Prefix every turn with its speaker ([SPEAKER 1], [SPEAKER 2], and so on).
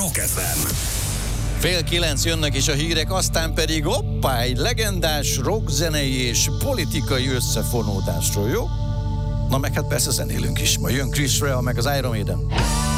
[SPEAKER 1] Rock FM.
[SPEAKER 2] 8:30 jönnek is a hírek, aztán pedig hoppá, egy legendás rockzenei és politikai összefonódásról, jó? Na meg hát persze zenélünk is. Ma jön Chris Rea meg az Iron Maiden.